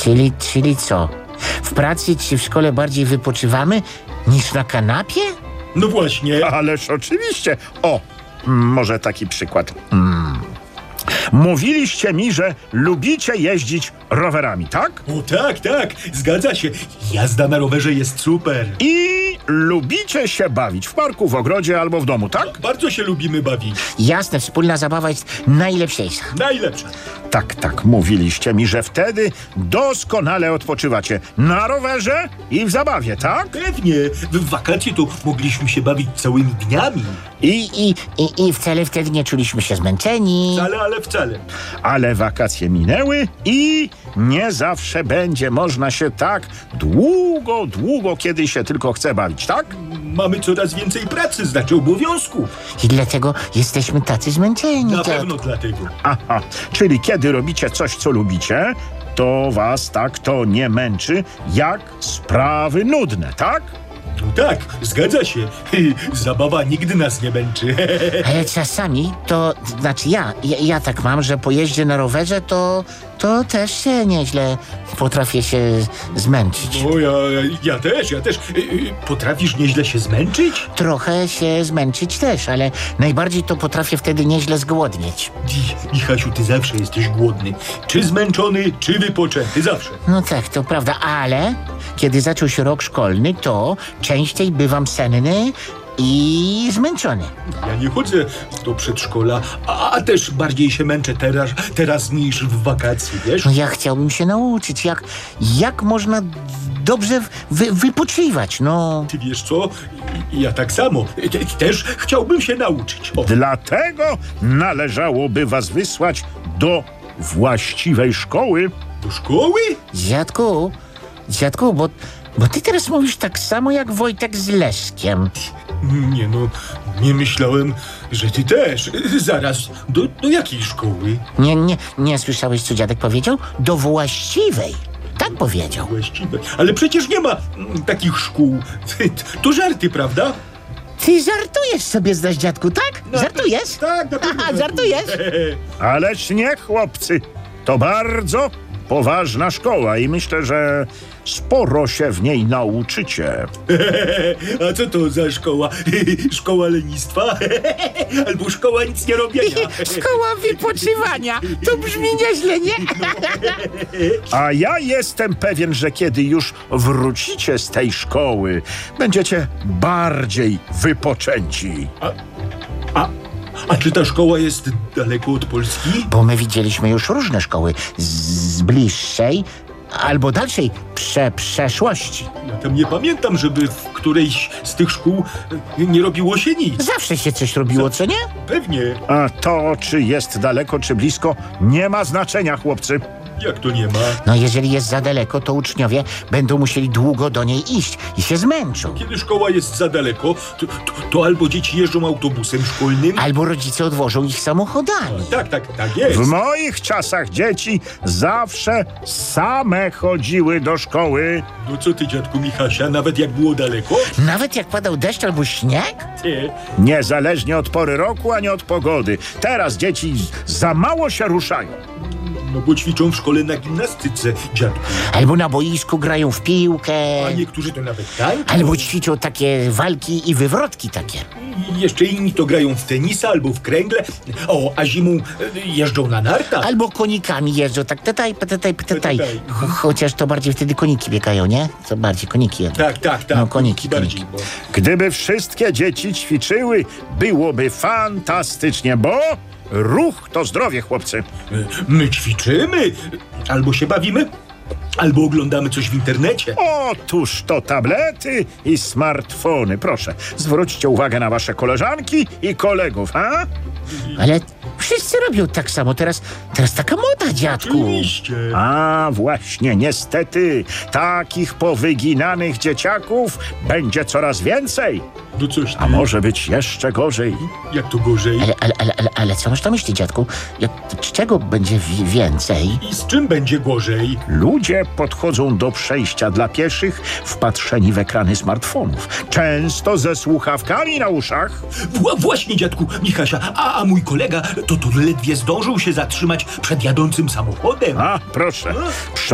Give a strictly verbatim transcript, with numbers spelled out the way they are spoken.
Czyli, czyli co? W pracy czy w szkole bardziej wypoczywamy niż na kanapie? No właśnie. Ależ oczywiście. O, mm, może taki przykład. Mm. Mówiliście mi, że lubicie jeździć rowerami, tak? O tak, tak, zgadza się. Jazda na rowerze jest super. I lubicie się bawić w parku, w ogrodzie albo w domu, tak? Bardzo się lubimy bawić. Jasne, wspólna zabawa jest najlepsza. Najlepsza. Tak, tak, mówiliście mi, że wtedy doskonale odpoczywacie na rowerze i w zabawie, tak? Pewnie. W wakacje to mogliśmy się bawić całymi dniami. I, i, i, I wcale wtedy nie czuliśmy się zmęczeni. Wcale, ale wcale. Ale wakacje minęły i nie zawsze będzie można się tak długo, długo, kiedy się tylko chce bawić, tak? Mamy coraz więcej pracy, znaczy obowiązków. I dlatego jesteśmy tacy zmęczeni. Na dziadku. pewno dlatego. Aha, czyli kiedy robicie coś, co lubicie, to was tak to nie męczy, jak sprawy nudne, tak? No tak, zgadza się. Zabawa nigdy nas nie męczy. Ale czasami to, znaczy ja, ja, ja tak mam, że po jeździe na rowerze to, to też się nieźle potrafię się zmęczyć. O, ja, ja też, ja też. Y, y, Potrafisz nieźle się zmęczyć? Trochę się zmęczyć też, ale najbardziej to potrafię wtedy nieźle zgłodnieć. Di- Michasiu, ty zawsze jesteś głodny. Czy zmęczony, czy wypoczęty, zawsze. No tak, to prawda, ale kiedy zaczął się rok szkolny, to częściej bywam senny i zmęczony. Ja nie chodzę do przedszkola, a, a też bardziej się męczę teraz, teraz niż w wakacje, wiesz? No ja chciałbym się nauczyć, jak, jak można dobrze wy, wypoczywać, no. Ty wiesz co? I- Ja tak samo. Te- Też chciałbym się nauczyć. O, Dlatego należałoby was wysłać do właściwej szkoły. do szkoły? Dziadku, dziadku, bo, bo ty teraz mówisz tak samo jak Wojtek z Leszkiem. Nie no, nie myślałem, że ty też. Zaraz, do, do jakiej szkoły? Nie, nie, nie słyszałeś, co dziadek powiedział? Do właściwej. Tak powiedział. Właściwe. Ale przecież nie ma mm, takich szkół. To żarty, prawda? Ty żartujesz sobie zaś, dziadku, tak? Żartujesz? Tak, na pewno. Aha, żartujesz? Ależ nie, chłopcy. To bardzo poważna szkoła i myślę, że sporo się w niej nauczycie. A co to za szkoła? Szkoła lenistwa? Albo szkoła nic nie robienia? Szkoła wypoczywania. To brzmi nieźle, nie? A ja jestem pewien, że kiedy już wrócicie z tej szkoły, będziecie bardziej wypoczęci. A, a czy ta szkoła jest daleko od Polski? Bo my widzieliśmy już różne szkoły z bliższej albo dalszej prze, przeszłości. Ja tam nie pamiętam, żeby w którejś z tych szkół nie robiło się nic. Zawsze się coś robiło, co nie? Pewnie. A to, czy jest daleko, czy blisko, nie ma znaczenia, chłopcy. Jak to nie ma? No jeżeli jest za daleko, to uczniowie będą musieli długo do niej iść i się zmęczą. Kiedy szkoła jest za daleko, to, to, to albo dzieci jeżdżą autobusem szkolnym. Albo rodzice odwożą ich samochodami. Tak, tak, tak jest. W moich czasach dzieci zawsze same chodziły do szkoły. No co ty, dziadku Michasia, nawet jak było daleko? Nawet jak padał deszcz albo śnieg? Ty. Niezależnie od pory roku, ani od pogody. Teraz dzieci za mało się ruszają. No bo ćwiczą w szkole na gimnastyce, dziadku. Albo na boisku grają w piłkę. A niektórzy to nawet tańczą. Albo ćwiczą takie walki i wywrotki takie. I jeszcze inni to grają w tenisa albo w kręgle. O, a zimą e, jeżdżą na nartach. Albo konikami jeżdżą, tak tetaj, petetaj, petetaj. Petetaj. Cho- Chociaż to bardziej wtedy koniki biegają, nie? Co bardziej koniki jedzą. Tak, tak, tak. No, koniki, bardziej. koniki. Bo... Gdyby wszystkie dzieci ćwiczyły, byłoby fantastycznie, bo ruch to zdrowie, chłopcy. e, My ćwiczymy, albo się bawimy, albo oglądamy coś w internecie. Otóż to tablety i smartfony. Proszę, zwróćcie uwagę na wasze koleżanki i kolegów, a? Ale wszyscy robią tak samo. Teraz, teraz taka moda, dziadku. Oczywiście. A właśnie, niestety, takich powyginanych dzieciaków będzie coraz więcej. No coś ty. A może być jeszcze gorzej. Jak to gorzej? Ale, ale, ale, ale, ale co masz na myśli, dziadku? Jak, z czego będzie wi- więcej? I z czym będzie gorzej? Ludzie podchodzą do przejścia dla pieszych wpatrzeni w ekrany smartfonów. Często ze słuchawkami na uszach. Wła- właśnie, dziadku Michasia, a, a mój kolega to, to ledwie zdążył się zatrzymać przed jadącym samochodem. A, proszę.